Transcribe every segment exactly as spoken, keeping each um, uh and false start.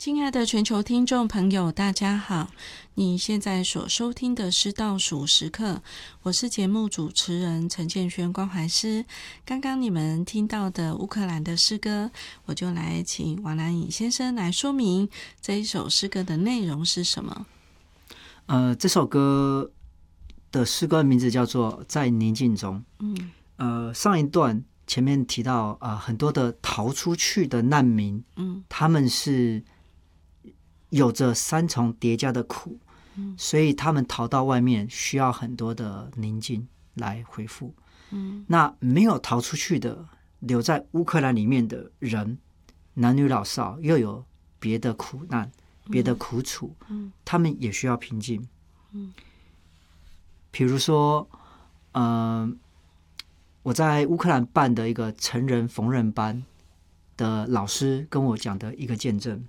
亲爱的全球听众朋友，大家好！你现在所收听的是倒数时刻，我是节目主持人陈建轩关怀师。刚刚你们听到的乌克兰的诗歌，我就来请王南颖先生来说明这一首诗歌的内容是什么。 呃，这首歌的诗歌名字叫做《在宁静中》。 嗯， 呃，上一段前面提到，呃，很多的逃出去的难民， 嗯， 他们是有着三重叠加的苦， 嗯， 所以他们逃到外面需要很多的宁静来恢复。 嗯， 那没有逃出去的，留在乌克兰里面的人，男女老少又有别的苦难、别的苦楚， 嗯， 他们也需要平静。 嗯， 比如说，呃，我在乌克兰办的一个成人缝纫班的老师跟我讲的一个见证。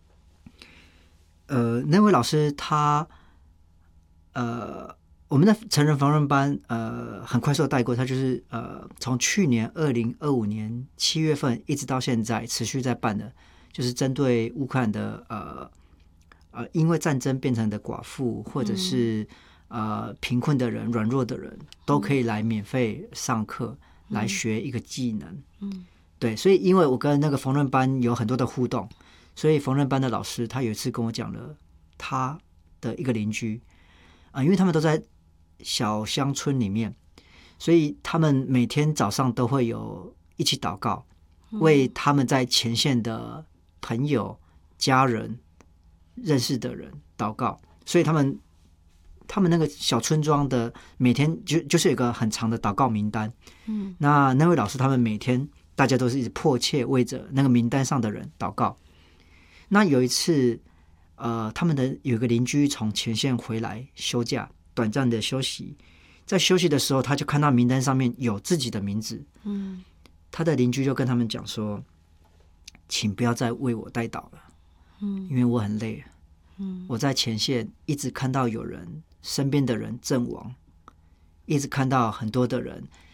呃，那位老师他，呃，我们的成人缝纫班，呃，很快速的带过，他就是呃，从去年二零二五年七月份一直到现在持续在办的，就是针对乌克兰的呃呃，因为战争变成的寡妇，或者是、嗯、呃贫困的人、软弱的人，都可以来免费上课，嗯、来学一个技能。 嗯， 对，所以因为我跟那个缝纫班有很多的互动。所以缝纫班的老师他有一次跟我讲了他的一个邻居啊、呃，因为他们都在小乡村里面，所以他们每天早上都会有一起祷告，为他们在前线的朋友、家人、认识的人祷告。所以他们他们那个小村庄的每天就就是有一个很长的祷告名单。嗯，那那位老师他们每天大家都是一直迫切为着那个名单上的人祷告。那有一次，呃，他们的有一个邻居从前线回来休假，短暂的休息，在休息的时候，他就看到名单上面有自己的名字。嗯，他的邻居就跟他们讲说：“请不要再为我代祷了，嗯，因为我很累。嗯，我在前线一直看到有人身边的人阵亡，一直看到很多的人